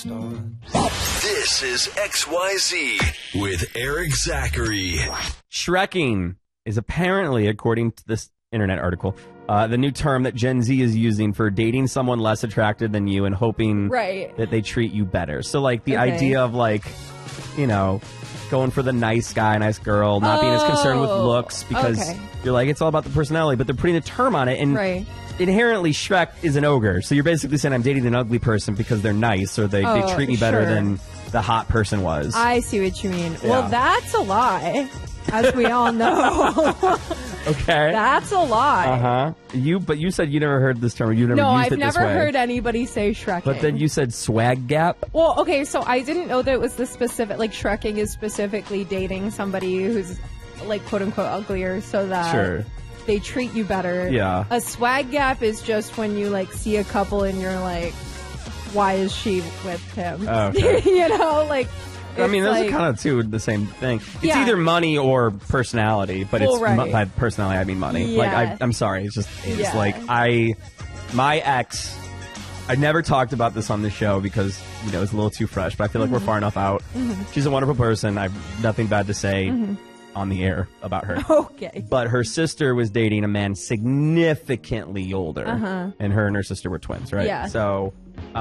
This is XYZ with Eric Zachary. Shrekking is apparently, according to this internet article, the new term that Gen Z is using for dating someone less attractive than you and hoping that they treat you better. So, like, the idea of, like, you know, going for the nice guy, nice girl, not being as concerned with looks because you're like, it's all about the personality, but they're putting a term on it. And inherently, Shrek is an ogre. So you're basically saying I'm dating an ugly person because they're nice or they treat me better than the hot person was. I see what you mean. Yeah. Well, that's a lie, as we all know. Okay. That's a lie. But you said you never heard this term. You never used it this way. I've never heard anybody say Shrekking. But then you said swag gap. Well, okay, so I didn't know that it was the specific, like, Shrekking is specifically dating somebody who's, like, quote-unquote uglier so that they treat you better. Yeah. A swag gap is just when you, like, see a couple and you're like, why is she with him? Okay. You know, like... I mean, those are kind of the same thing. It's either money or personality, but by personality I mean money. Yeah. Like, I'm sorry, it's like my ex. I never talked about this on the show because it's a little too fresh. But I feel like we're far enough out. She's a wonderful person. I have nothing bad to say on the air about her. Okay. But her sister was dating a man significantly older, and her sister were twins, right? Yeah. So,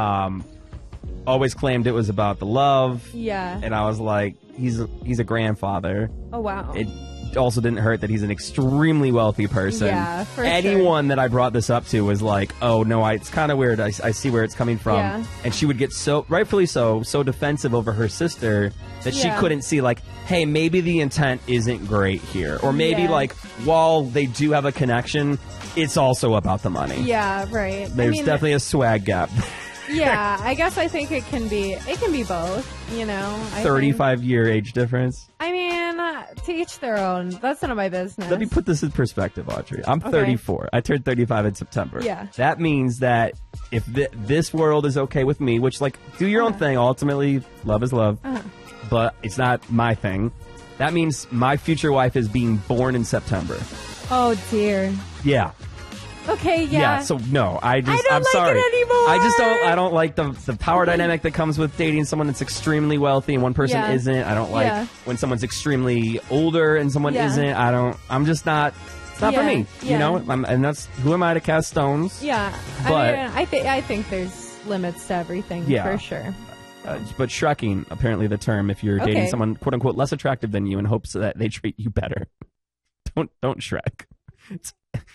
always claimed it was about the love. Yeah. And I was like, he's a grandfather. Oh, wow. It also didn't hurt that he's an extremely wealthy person. Yeah, for Anyone that I brought this up to was like, oh, no, it's kind of weird. I see where it's coming from. Yeah. And she would get rightfully so defensive over her sister that she couldn't see, like, hey, maybe the intent isn't great here. Or maybe, like, while they do have a connection, it's also about the money. Yeah, right. There's definitely a swag gap. Yeah, I guess I think it can be both, 35-year age difference. I mean, to each their own. That's none of my business. Let me put this in perspective, Audrey. I'm 34. I turned 35 in September. Yeah. That means that if this world is okay with me, which, like, do your own thing. Ultimately, love is love. But it's not my thing. That means my future wife is being born in September. Oh, dear. Yeah. Okay, yeah. So no, I'm like sorry. it anymore. I don't like the power dynamic that comes with dating someone that's extremely wealthy and one person isn't. I don't like when someone's extremely older and someone isn't. I'm just not. It's not for me. And that's who am I to cast stones? Yeah. But I think there's limits to everything for sure. But Shrekking, apparently the term, if you're dating someone quote unquote less attractive than you in hopes that they treat you better. Don't Shrek. It's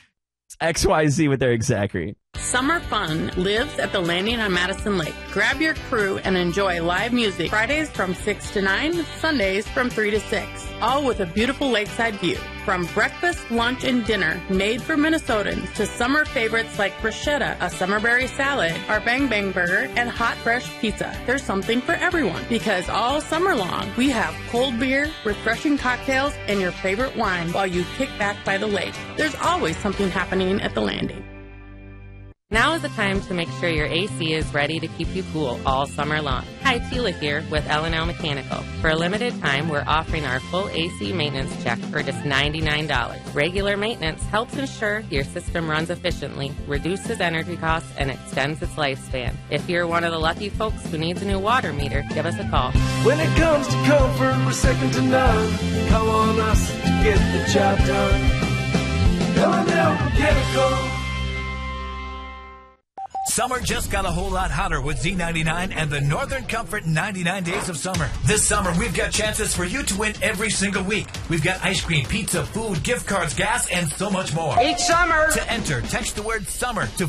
XYZ with Eric Zachary. Summer fun lives at the Landing on Madison Lake. Grab your crew and enjoy live music Fridays from 6 to 9, Sundays from 3 to 6. All with a beautiful lakeside view. From breakfast, lunch, and dinner made for Minnesotans to summer favorites like bruschetta, a summerberry salad, our Bang Bang Burger, and hot fresh pizza. There's something for everyone because all summer long we have cold beer, refreshing cocktails, and your favorite wine while you kick back by the lake. There's always something happening at the Landing. Now is the time to make sure your AC is ready to keep you cool all summer long. Hi, Tila here with L&L Mechanical. For a limited time, we're offering our full AC maintenance check for just $99. Regular maintenance helps ensure your system runs efficiently, reduces energy costs, and extends its lifespan. If you're one of the lucky folks who needs a new water meter, give us a call. When it comes to comfort, we're second to none. Call on us to get the job done. L&L Mechanical. Summer just got a whole lot hotter with Z99 and the Northern Comfort 99 Days of Summer. This summer, we've got chances for you to win every single week. We've got ice cream, pizza, food, gift cards, gas, and so much more. Each summer! To enter, text the word SUMMER to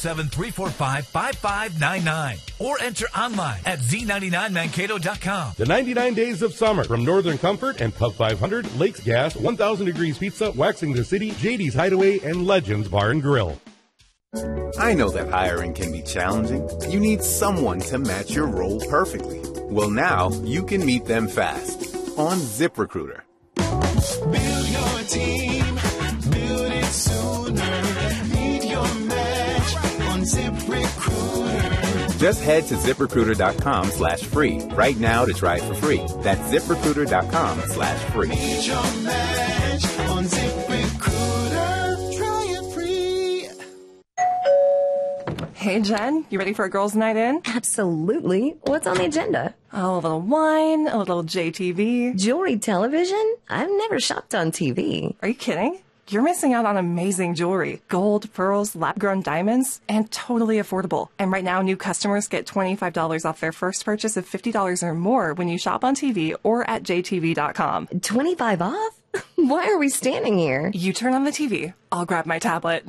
507-345-5599 or enter online at Z99Mankato.com. The 99 Days of Summer from Northern Comfort and Pub 500, Lakes Gas, 1000 Degrees Pizza, Waxing the City, JD's Hideaway, and Legends Bar and Grill. I know that hiring can be challenging. You need someone to match your role perfectly. Well, now you can meet them fast on ZipRecruiter. Build your team, build it sooner. Meet your match on ZipRecruiter. Just head to ZipRecruiter.com/free right now to try it for free. That's ZipRecruiter.com/free. Meet your match on ZipRecruiter. Try it free. Hey, Jen, you ready for a girls' night in? Absolutely. What's on the agenda? Oh, a little wine, a little JTV. Jewelry television? I've never shopped on TV. Are you kidding? You're missing out on amazing jewelry. Gold, pearls, lab-grown diamonds, and totally affordable. And right now, new customers get $25 off their first purchase of $50 or more when you shop on TV or at jtv.com. 25 off? Why are we standing here? You turn on the TV. I'll grab my tablet.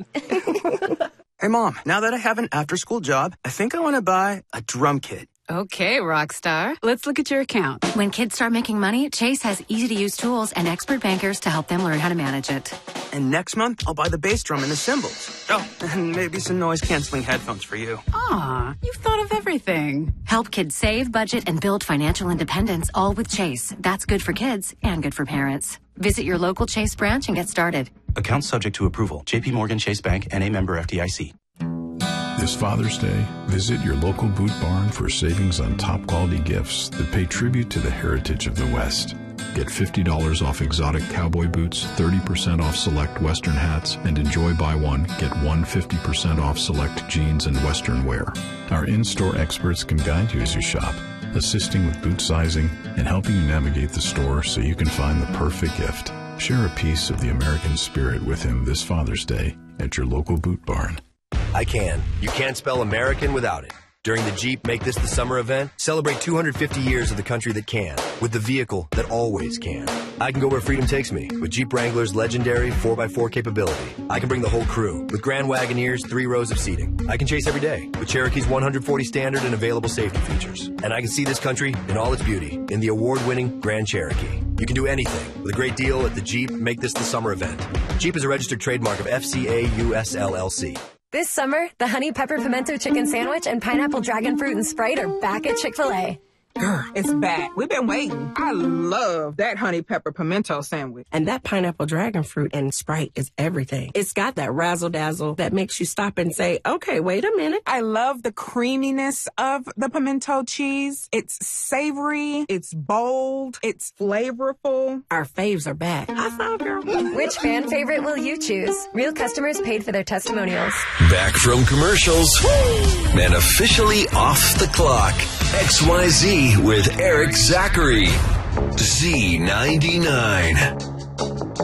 Hey, Mom, now that I have an after-school job, I think I want to buy a drum kit. Okay, Rockstar. Let's look at your account. When kids start making money, Chase has easy-to-use tools and expert bankers to help them learn how to manage it. And next month, I'll buy the bass drum and the cymbals. Oh, and maybe some noise-canceling headphones for you. Aw, you've thought of everything. Help kids save, budget, and build financial independence, all with Chase. That's good for kids and good for parents. Visit your local Chase branch and get started. Account subject to approval. J.P. Morgan Chase Bank, N.A. member FDIC. This Father's Day, visit your local Boot Barn for savings on top quality gifts that pay tribute to the heritage of the West. Get $50 off exotic cowboy boots, 30% off select Western hats, and enjoy buy one, get one 50% off select jeans and Western wear. Our in-store experts can guide you as you shop, assisting with boot sizing and helping you navigate the store so you can find the perfect gift. Share a piece of the American spirit with him this Father's Day at your local Boot Barn. I can. You can't spell American without it. During the Jeep Make This the Summer event, celebrate 250 years of the country that can, with the vehicle that always can. I can go where freedom takes me, with Jeep Wrangler's legendary 4x4 capability. I can bring the whole crew, with Grand Wagoneer's 3 rows of seating. I can chase every day, with Cherokee's 140 standard and available safety features. And I can see this country in all its beauty, in the award-winning Grand Cherokee. You can do anything, with a great deal at the Jeep Make This the Summer event. Jeep is a registered trademark of FCA US LLC. This summer, the Honey Pepper Pimento Chicken Sandwich and Pineapple Dragon Fruit and Sprite are back at Chick-fil-A. Girl, it's back. We've been waiting. I love that honey pepper pimento sandwich. And that pineapple dragon fruit and Sprite is everything. It's got that razzle-dazzle that makes you stop and say, okay, wait a minute. I love the creaminess of the pimento cheese. It's savory. It's bold. It's flavorful. Our faves are back. I saw, girl. Which fan favorite will you choose? Real customers paid for their testimonials. Back from commercials and officially off the clock. XYZ with Eric Zachary. Z99.